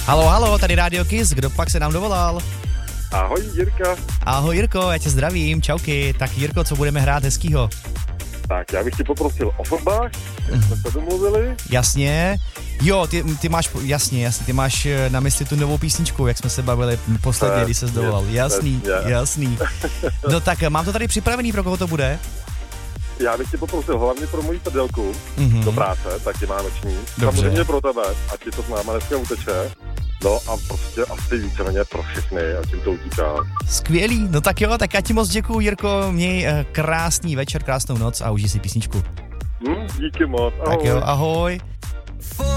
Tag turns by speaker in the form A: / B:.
A: Halo, halo, tady Radio Kiss, kdo pak se nám dovolal?
B: Ahoj, Jirka.
A: Ahoj Jirko, já tě zdravím, čauky. Tak Jirko, co budeme hrát hezkýho?
B: Tak já bych tě poprosil o fotbách, jak jsme se domluvili.
A: Jasně. Jo, ty máš, jasně, ty máš na mysli tu novou písničku, jak jsme se bavili posledně, když se dovolal. Jasný. No tak mám to tady připravený, pro koho to bude?
B: Já bych tě poprosil hlavně pro moji prdelku do práce, tak je má noční.
A: Dobře.
B: Samozřejmě pro tebe, ať ti to s náma dneska uteče. No a prostě asi víceméně pro všechny, ať jim to utíká.
A: Skvělý, no tak jo, tak já ti moc děkuju, Jirko, měj krásný večer, krásnou noc a užij si písničku.
B: Díky moc, ahoj.
A: Tak jo, ahoj.